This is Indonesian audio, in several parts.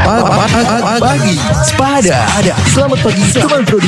Pagi Sepada. Selamat pagi teman Pro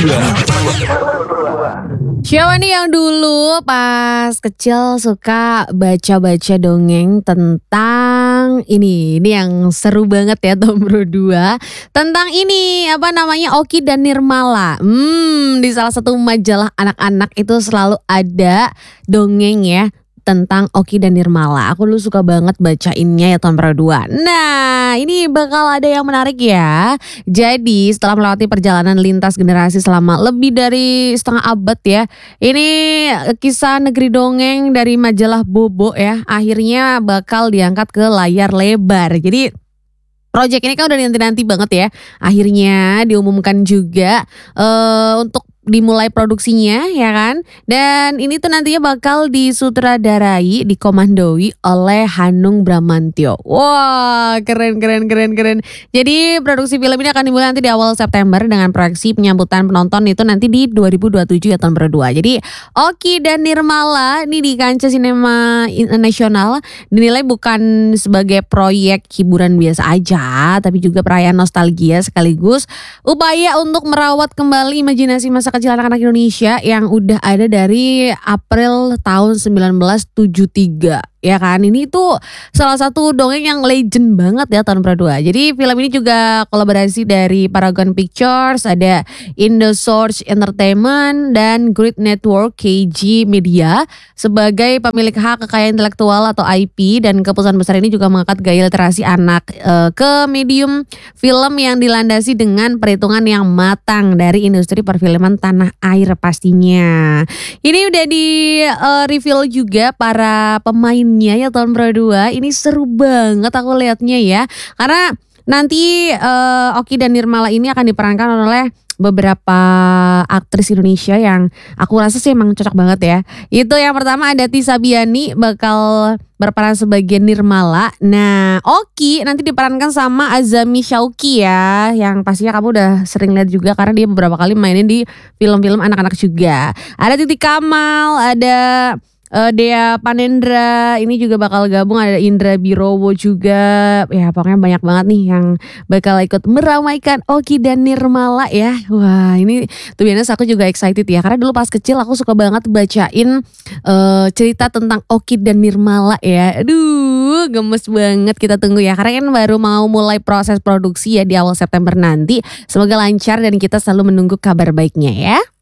2. Siapa nih yang dulu pas kecil suka baca-baca dongeng tentang ini yang seru banget ya Tom Bro 2. Tentang ini apa namanya Oki dan Nirmala. Di salah satu majalah anak-anak itu selalu ada dongeng ya tentang Oki dan Nirmala. Aku dulu suka banget bacainnya ya tahun Pro 2. Nah ini bakal ada yang menarik ya. Jadi setelah melewati perjalanan lintas generasi selama lebih dari setengah abad ya. Ini kisah negeri dongeng dari majalah Bobo ya. Akhirnya bakal diangkat ke layar lebar. Jadi project ini kan udah nanti-nanti banget ya. Akhirnya diumumkan juga untuk dimulai produksinya ya kan. Dan ini tuh nantinya bakal disutradarai, dikomandoi oleh Hanung Bramantyo. Wah keren. Jadi produksi film ini akan dimulai nanti di awal September dengan proyeksi penyambutan penonton itu nanti di 2027 ya tahun berdua. Jadi Oki dan Nirmala ini di kancah sinema nasional dinilai bukan sebagai proyek hiburan biasa aja, tapi juga perayaan nostalgia sekaligus upaya untuk merawat kembali imajinasi masa kecil anak-anak Indonesia yang udah ada dari April tahun 1973. Ya kan, ini tuh salah satu dongeng yang legend banget ya tahun Pro 2. Jadi film ini juga kolaborasi dari Paragon Pictures, ada Indosource Entertainment dan Grid Network KG Media sebagai pemilik hak kekayaan intelektual atau IP, dan keputusan besar ini juga mengangkat gaya literasi anak ke medium film yang dilandasi dengan perhitungan yang matang dari industri perfilman tanah air pastinya. Ini udah di reveal juga para pemain ya tahun Pro 2. Ini seru banget aku lihatnya ya. Karena nanti Oki dan Nirmala ini akan diperankan oleh beberapa aktris Indonesia yang aku rasa sih emang cocok banget ya. Itu yang pertama ada Tisa Biani bakal berperan sebagai Nirmala. Nah Oki nanti diperankan sama Azami Shauki ya, yang pastinya kamu udah sering lihat juga karena dia beberapa kali mainin di film-film anak-anak juga. Ada Titi Kamal, ada Dea Panendra ini juga bakal gabung, ada Indra Birowo juga. Ya pokoknya banyak banget nih yang bakal ikut meramaikan Oki dan Nirmala ya. Wah ini tuh biasanya aku juga excited ya, karena dulu pas kecil aku suka banget bacain cerita tentang Oki dan Nirmala ya. Aduh gemes banget, kita tunggu ya, karena kan baru mau mulai proses produksi ya di awal September nanti. Semoga lancar dan kita selalu menunggu kabar baiknya ya.